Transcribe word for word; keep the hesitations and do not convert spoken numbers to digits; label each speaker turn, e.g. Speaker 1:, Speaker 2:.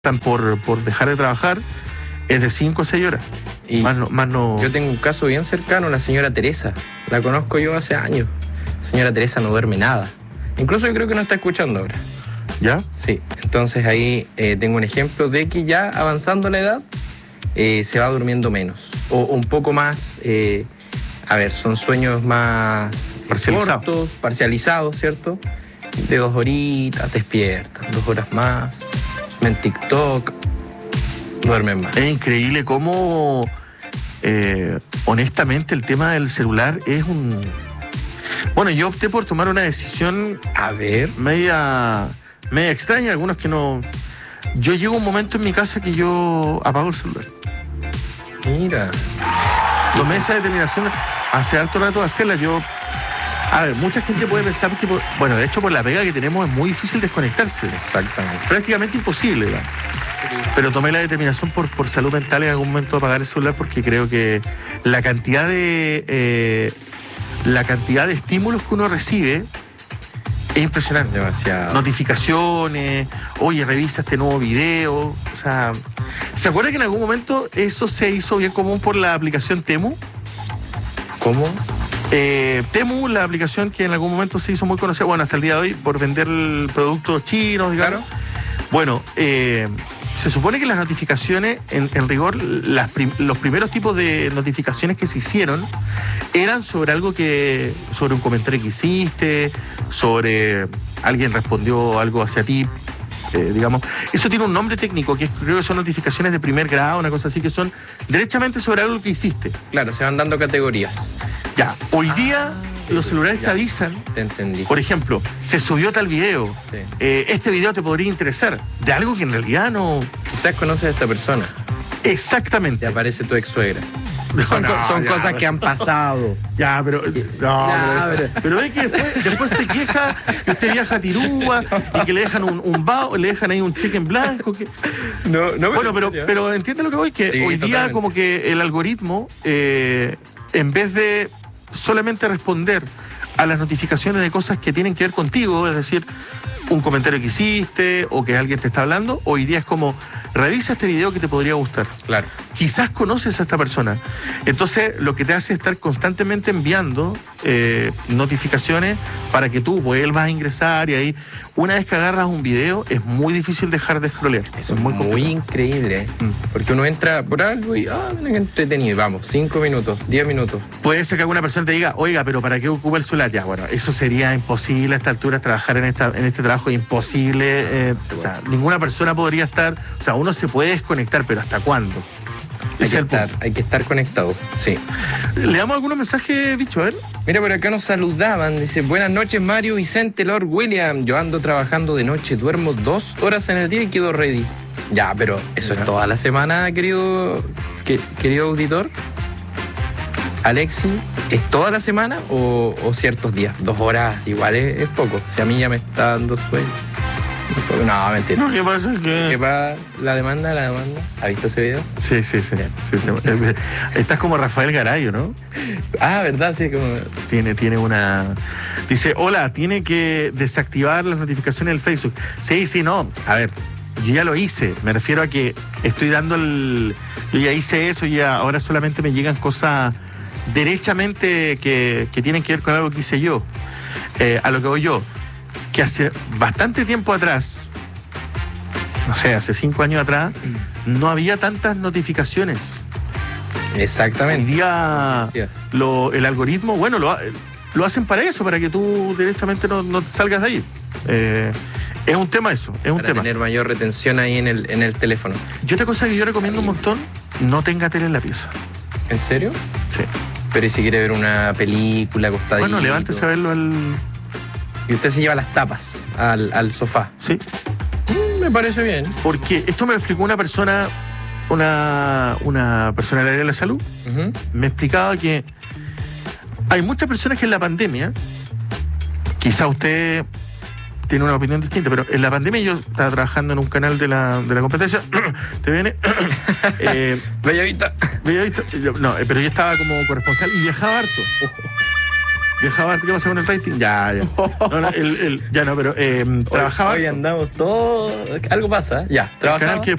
Speaker 1: están por, por dejar de trabajar es de cinco o seis horas.
Speaker 2: Y
Speaker 1: más no, más no...
Speaker 2: Yo tengo un caso bien cercano, la señora Teresa. La conozco yo hace años. La señora Teresa no duerme nada. Incluso yo creo que no está escuchando ahora.
Speaker 1: ¿Ya?
Speaker 2: Sí, entonces ahí eh, tengo un ejemplo de que ya avanzando la edad eh, se va durmiendo menos. O, o un poco más, eh, a ver, son sueños más
Speaker 1: Parcializados.
Speaker 2: cortos, parcializados, ¿cierto? De dos horitas, despiertan, dos horas más, ven TikTok, duermen más.
Speaker 1: Es increíble cómo, eh, honestamente, el tema del celular es un... Bueno, yo opté por tomar una decisión
Speaker 2: A ver,
Speaker 1: media, media extraña, algunos que no... Yo llego a un momento en mi casa que yo apago el celular.
Speaker 2: mira,
Speaker 1: Tomé esa determinación hace harto rato de hacerla. Yo... A ver, mucha gente puede pensar que... Por, bueno, de hecho, por la pega que tenemos es muy difícil desconectarse.
Speaker 2: exactamente.
Speaker 1: Prácticamente imposible, ¿verdad? Pero tomé la determinación por, por salud mental en algún momento de apagar el celular porque creo que la cantidad de eh, la cantidad de estímulos que uno recibe es impresionante.
Speaker 2: Demasiado.
Speaker 1: Notificaciones, oye, revisa este nuevo video. O sea, ¿se acuerda que en algún momento eso se hizo bien común por la aplicación Temu?
Speaker 2: ¿Cómo?
Speaker 1: Eh, Temu, la aplicación que en algún momento se hizo muy conocida, bueno, hasta el día de hoy, por vender productos chinos, digamos.
Speaker 2: Claro.
Speaker 1: Bueno, eh, se supone que las notificaciones, en, en rigor, las prim, los primeros tipos de notificaciones que se hicieron eran sobre algo que, sobre un comentario que hiciste, sobre alguien respondió algo hacia ti, eh, digamos. Eso tiene un nombre técnico, que es, creo que son notificaciones de primer grado, una cosa así, que son derechamente sobre algo que hiciste.
Speaker 2: Claro, se van dando categorías.
Speaker 1: Ya, hoy
Speaker 2: Ah,
Speaker 1: día los celulares
Speaker 2: ya.
Speaker 1: te avisan.
Speaker 2: Te entendí.
Speaker 1: Por ejemplo, se subió tal video.
Speaker 2: Sí.
Speaker 1: Eh, este video te podría interesar. De algo que en realidad no...
Speaker 2: Quizás conoces a esta persona. Te
Speaker 1: Exactamente.
Speaker 2: aparece tu ex suegra.
Speaker 1: No,
Speaker 2: Son,
Speaker 1: no,
Speaker 2: co- son
Speaker 1: ya,
Speaker 2: cosas
Speaker 1: pero-
Speaker 2: que han pasado.
Speaker 1: Ya, pero... No,
Speaker 2: Ya,
Speaker 1: pero, eso-
Speaker 2: pero-
Speaker 1: pero es que después, después se queja que usted viaja a Tirúa y que le dejan un, un bao, le dejan ahí un cheque en blanco. Que...
Speaker 2: No, no,
Speaker 1: Bueno, pero, pero entiende lo que voy, que
Speaker 2: Sí,
Speaker 1: hoy día
Speaker 2: totalmente.
Speaker 1: como que el algoritmo, eh, en vez de solamente responder a las notificaciones de cosas que tienen que ver contigo, es decir, un comentario que hiciste o que alguien te está hablando, hoy día es como, revisa este video que te podría gustar.
Speaker 2: Claro.
Speaker 1: Quizás conoces a esta persona. Entonces, lo que te hace es estar constantemente enviando eh, notificaciones para que tú vuelvas a ingresar y ahí, una vez que agarras un video, es muy difícil dejar de scrollear.
Speaker 2: Eso es muy, muy increíble.
Speaker 1: Mm.
Speaker 2: Porque uno entra por algo y, ah, mira qué entretenido. Vamos, cinco minutos, diez minutos.
Speaker 1: Puede ser que alguna persona te diga, oiga, pero ¿para qué ocupa el celular? Ya, bueno, eso sería imposible a esta altura, trabajar en esta en este trabajo es imposible. Eh,
Speaker 2: Sí,
Speaker 1: o sea, ninguna persona podría estar, o sea, uno se puede desconectar, pero ¿hasta cuándo?
Speaker 2: Hay
Speaker 1: Ese
Speaker 2: que,
Speaker 1: es el punto.
Speaker 2: estar, hay que estar conectado, sí.
Speaker 1: ¿Le damos algunos mensajes, bicho? A ver.
Speaker 2: Mira, por acá nos saludaban. Dice, buenas noches, Mario Vicente Lord William. Yo ando trabajando de noche, duermo dos horas en el día y quedo ready. Ya, pero eso
Speaker 1: Ya.
Speaker 2: es toda la semana, querido, que- querido auditor. Alexi, ¿es toda la semana o, o ciertos días? Dos horas igual es, es poco. Si a mí ya me está dando sueño. Un poco- No, mentira.
Speaker 1: No, ¿qué pasa?
Speaker 2: ¿Qué
Speaker 1: Que...
Speaker 2: pasa? La demanda, la demanda. ¿Ha visto ese video?
Speaker 1: Sí, sí, sí.
Speaker 2: Ya.
Speaker 1: sí, sí. Eh, Estás como Rafael Garayo, ¿no?
Speaker 2: Ah, ¿verdad? Sí, como...
Speaker 1: Tiene, tiene una... Dice, hola, tiene que desactivar las notificaciones del Facebook. Sí, sí, no. A ver, yo ya lo hice. Me refiero a que estoy dando el... Yo ya hice eso y ya ahora solamente me llegan cosas derechamente que, que tienen que ver con algo que hice yo. Eh, a lo que voy yo, que hace bastante tiempo atrás, no sé, hace cinco años atrás, no había tantas notificaciones. Hoy
Speaker 2: Exactamente.
Speaker 1: día
Speaker 2: Así es.
Speaker 1: lo, el algoritmo, bueno, lo, ha- lo hacen para eso, para que tú directamente no, no salgas de ahí. Eh, es un tema eso, es un
Speaker 2: Para
Speaker 1: tema.
Speaker 2: tener mayor retención ahí en el, en el teléfono.
Speaker 1: Y otra cosa que yo recomiendo un montón, no tenga tele en la pieza.
Speaker 2: ¿En serio?
Speaker 1: Sí.
Speaker 2: Pero ¿y si quiere ver una película acostadito?
Speaker 1: Bueno, levántese a verlo al...
Speaker 2: Y usted se lleva las tapas al, al sofá.
Speaker 1: Sí.
Speaker 2: Mm, me parece bien.
Speaker 1: Porque esto me lo explicó una persona, una, una persona del área de la salud,
Speaker 2: Ujú.
Speaker 1: me explicaba que hay muchas personas que en la pandemia, quizá usted tiene una opinión distinta, pero en la pandemia yo estaba trabajando en un canal de la, de la competencia, T V N, eh,
Speaker 2: Bellavista.
Speaker 1: Bellavista, yo- no, eh, pero yo estaba como corresponsal y viajaba harto. Viajaba harto, ¿qué pasa con el rating? Ya, ya. No, no, el, el, ya no, pero eh, trabajaba.
Speaker 2: Hoy andamos todos. Algo pasa, ya.
Speaker 1: El canal
Speaker 2: Trabajaba.
Speaker 1: que